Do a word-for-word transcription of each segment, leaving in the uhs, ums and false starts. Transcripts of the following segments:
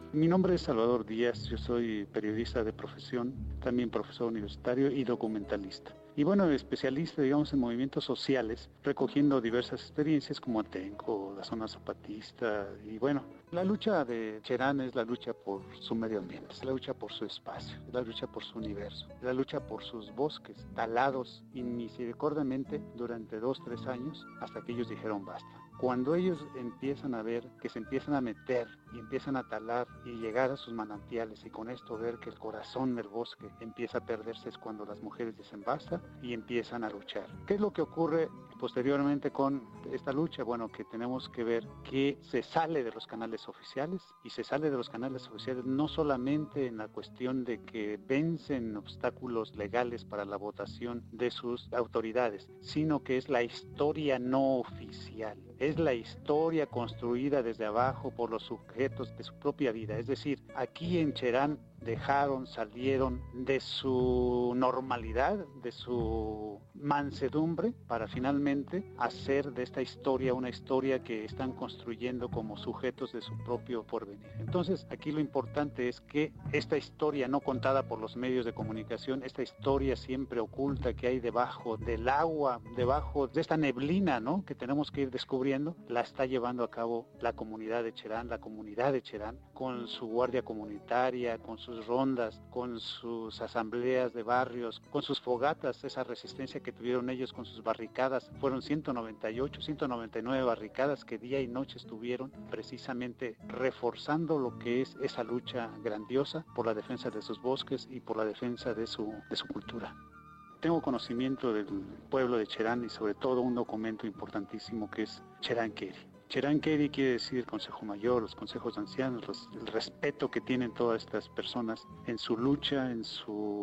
Mi nombre es Salvador Díaz, yo soy periodista de profesión, también profesor universitario y documentalista. Y bueno, especialista, digamos, en movimientos sociales, recogiendo diversas experiencias como Atenco, la zona zapatista. Y bueno, la lucha de Cherán es la lucha por su medio ambiente, es la lucha por su espacio, es la lucha por su universo, es la lucha por sus bosques talados inmisericordiamente durante dos, tres años hasta que ellos dijeron basta. Cuando ellos empiezan a ver que se empiezan a meter y empiezan a talar y llegar a sus manantiales y con esto ver que el corazón del bosque empieza a perderse, es cuando las mujeres dicen basta y empiezan a luchar. ¿Qué es lo que ocurre posteriormente con esta lucha? Bueno, que tenemos que ver que se sale de los canales oficiales y se sale de los canales oficiales no solamente en la cuestión de que vencen obstáculos legales para la votación de sus autoridades, sino que es la historia no oficial. Es la historia construida desde abajo por los sujetos de su propia vida. Es decir, aquí en Cherán dejaron, salieron de su normalidad, de su mansedumbre, para finalmente hacer de esta historia una historia que están construyendo como sujetos de su propio porvenir. Entonces, aquí lo importante es que esta historia no contada por los medios de comunicación, esta historia siempre oculta que hay debajo del agua, debajo de esta neblina, ¿no?, que tenemos que ir descubriendo, la está llevando a cabo la comunidad de Cherán, la comunidad de Cherán, con su guardia comunitaria, con sus rondas, con sus asambleas de barrios, con sus fogatas, esa resistencia que tuvieron ellos con sus barricadas. Fueron ciento noventa y ocho, ciento noventa y nueve barricadas que día y noche estuvieron precisamente reforzando lo que es esa lucha grandiosa por la defensa de sus bosques y por la defensa de su, de su cultura. Tengo conocimiento del pueblo de Cherán y sobre todo un documento importantísimo que es Cherán Keri. Cherán Keri quiere decir Consejo Mayor, los consejos de ancianos, los, el respeto que tienen todas estas personas en su lucha, en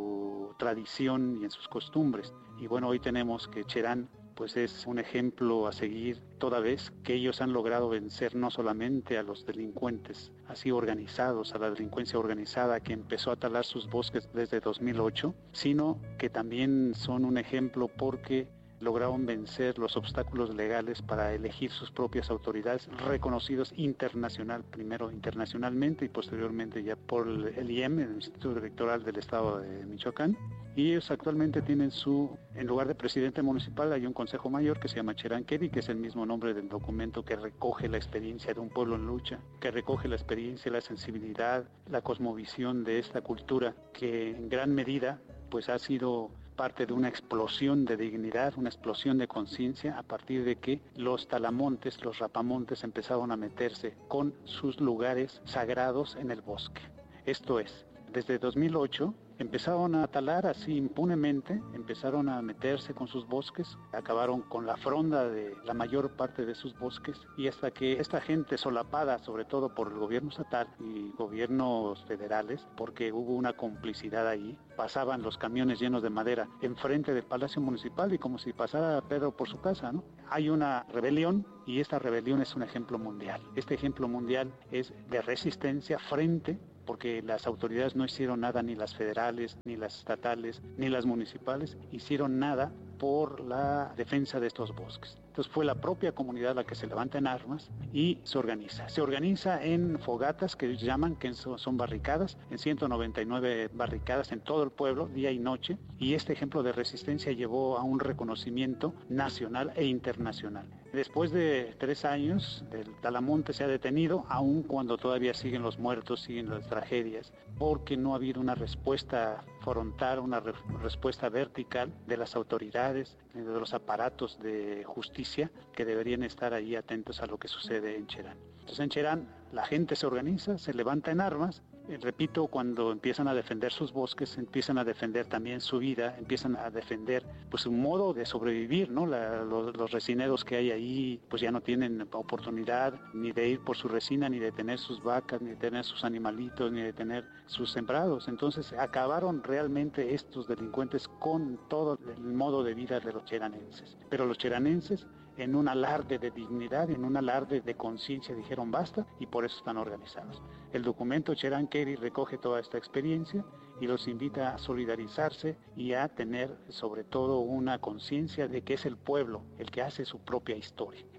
su tradición y en sus costumbres. Y bueno, hoy tenemos que Cherán pues es un ejemplo a seguir, toda vez que ellos han logrado vencer no solamente a los delincuentes así organizados, a la delincuencia organizada que empezó a talar sus bosques desde dos mil ocho, sino que también son un ejemplo porque lograron vencer los obstáculos legales para elegir sus propias autoridades, reconocidos internacional, primero internacionalmente y posteriormente ya por el I E M, el Instituto Electoral del Estado de Michoacán. Y ellos actualmente tienen su, en lugar de presidente municipal, hay un consejo mayor que se llama Cherán Keri, que es el mismo nombre del documento que recoge la experiencia de un pueblo en lucha, que recoge la experiencia, la sensibilidad, la cosmovisión de esta cultura, que en gran medida pues ha sido parte de una explosión de dignidad, una explosión de conciencia a partir de que los talamontes, los rapamontes empezaron a meterse con sus lugares sagrados en el bosque. Esto es, desde dos mil ocho empezaron a talar así impunemente, empezaron a meterse con sus bosques, acabaron con la fronda de la mayor parte de sus bosques y hasta que esta gente solapada, sobre todo por el gobierno estatal y gobiernos federales, porque hubo una complicidad ahí, pasaban los camiones llenos de madera enfrente del Palacio Municipal y como si pasara Pedro por su casa, ¿no? Hay una rebelión y esta rebelión es un ejemplo mundial. Este ejemplo mundial es de resistencia frente porque las autoridades no hicieron nada, ni las federales, ni las estatales, ni las municipales, hicieron nada por la defensa de estos bosques. Entonces fue la propia comunidad la que se levanta en armas y se organiza. Se organiza en fogatas que ellos llaman, que son barricadas, en ciento noventa y nueve barricadas en todo el pueblo, día y noche, y este ejemplo de resistencia llevó a un reconocimiento nacional e internacional. Después de tres años, el talamonte se ha detenido, aun cuando todavía siguen los muertos, siguen las tragedias, porque no ha habido una respuesta frontal, una re- respuesta vertical de las autoridades, de los aparatos de justicia que deberían estar ahí atentos a lo que sucede en Cherán. Entonces en Cherán la gente se organiza, se levanta en armas. Eh, repito, cuando empiezan a defender sus bosques, empiezan a defender también su vida, empiezan a defender pues un modo de sobrevivir, ¿no? La, los, los resineros que hay ahí pues ya no tienen oportunidad ni de ir por su resina, ni de tener sus vacas, ni de tener sus animalitos, ni de tener sus sembrados. Entonces acabaron realmente estos delincuentes con todo el modo de vida de los cheranenses. Pero los cheranenses, en un alarde de dignidad, en un alarde de conciencia, dijeron basta y por eso están organizados. El documento Cherán Keri recoge toda esta experiencia y los invita a solidarizarse y a tener sobre todo una conciencia de que es el pueblo el que hace su propia historia.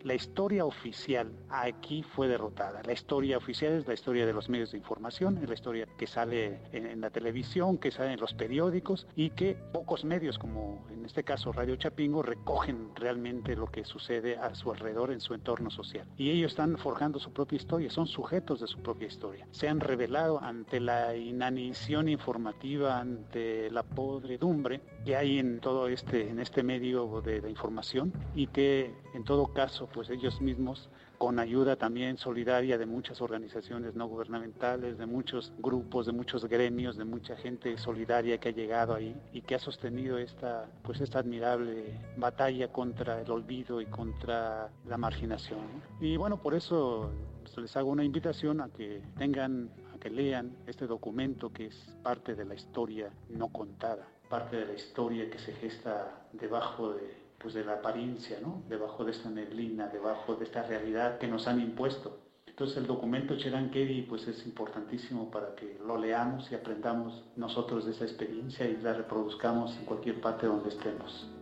la historia oficial aquí fue derrotada. La historia oficial es la historia de los medios de información, es la historia que sale en, en la televisión, que sale en los periódicos y que pocos medios, como en este caso Radio Chapingo, recogen realmente lo que sucede a su alrededor en su entorno social. Y ellos están forjando su propia historia, son sujetos de su propia historia. Se han revelado ante la inanición informativa, ante la podredumbre que hay en todo este, en este medio de la información, y que en todo caso pues ellos mismos, con ayuda también solidaria de muchas organizaciones no gubernamentales, de muchos grupos, de muchos gremios, de mucha gente solidaria que ha llegado ahí y que ha sostenido esta, pues esta admirable batalla contra el olvido y contra la marginación. Y bueno, por eso pues, les hago una invitación a que tengan, a que lean este documento que es parte de la historia no contada, parte de la historia que se gesta debajo de pues de la apariencia, ¿no? Debajo de esta neblina, debajo de esta realidad que nos han impuesto. Entonces el documento Cherankeri pues es importantísimo para que lo leamos y aprendamos nosotros de esa experiencia y la reproduzcamos en cualquier parte donde estemos.